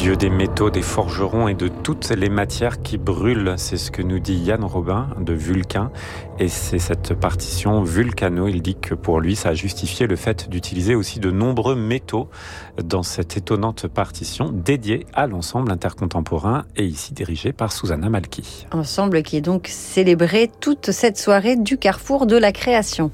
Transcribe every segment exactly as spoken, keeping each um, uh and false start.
dieu des métaux, des forgerons et de toutes les matières qui brûlent. C'est ce que nous dit Yann Robin de Vulcain. Et c'est cette partition Vulcano. Il dit que pour lui, ça a justifié le fait d'utiliser aussi de nombreux métaux dans cette étonnante partition dédiée à l'ensemble intercontemporain et ici dirigée par Susanna Malki. Ensemble qui est donc célébré toute cette soirée du carrefour de la création.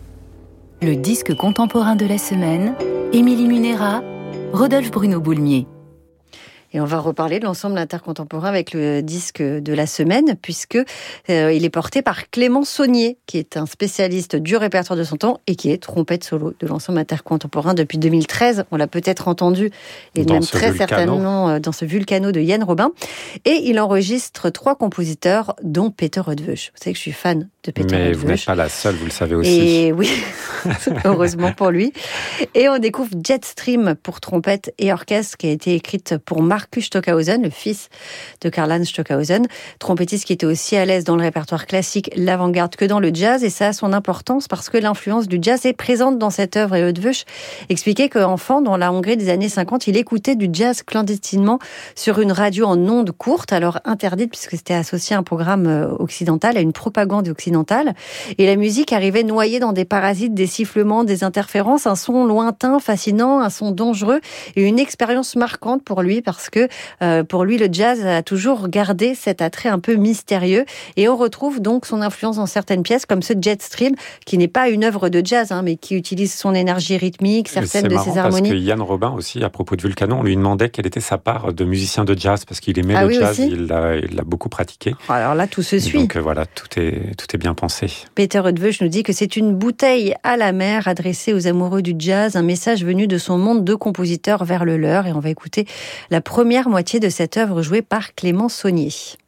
Le disque contemporain de la semaine, Émilie Munera, Rodolphe Bruno Boulmier. Et on va reparler de l'ensemble intercontemporain avec le disque de la semaine, puisque euh, il est porté par Clément Saunier, qui est un spécialiste du répertoire de son temps et qui est trompette solo de l'ensemble intercontemporain depuis deux mille treize. On l'a peut-être entendu, et dans même très Vulcano. certainement dans ce Vulcano de Yann Robin. Et il enregistre trois compositeurs, dont Peter Eötvös. Vous savez que je suis fan de Peter Mais Eötvös. vous n'êtes pas la seule, vous le savez aussi. Et oui, heureusement pour lui. Et on découvre Jetstream pour trompette et orchestre, qui a été écrite pour Markus Stockhausen, le fils de Karl-Heinz Stockhausen, trompettiste qui était aussi à l'aise dans le répertoire classique, l'avant-garde que dans le jazz. Et ça a son importance parce que l'influence du jazz est présente dans cette œuvre. Et Eötvös expliquait qu'enfant, dans la Hongrie des années cinquante, il écoutait du jazz clandestinement sur une radio en ondes courtes, alors interdite puisque c'était associé à un programme occidental, à une propagande occidentale. Et la musique arrivait noyée dans des parasites, des sifflements, des interférences, un son lointain, fascinant, un son dangereux et une expérience marquante pour lui parce que euh, pour lui, le jazz a toujours gardé cet attrait un peu mystérieux. Et on retrouve donc son influence dans certaines pièces comme ce Jetstream, qui n'est pas une œuvre de jazz, hein, mais qui utilise son énergie rythmique, certaines de ses harmonies. Parce que Yann Robin aussi, à propos de Vulcano, on lui demandait quelle était sa part de musicien de jazz, parce qu'il aimait ah le oui, jazz, aussi il l'a, il l'a beaucoup pratiqué. Alors là, tout se suit. Donc euh, voilà, tout est, tout est bien pensé. Peter Eötvös nous dit que c'est une bouteille à la mer adressée aux amoureux du jazz, un message venu de son monde de compositeurs vers le leur. Et on va écouter la première moitié de cette œuvre jouée par Clément Saunier.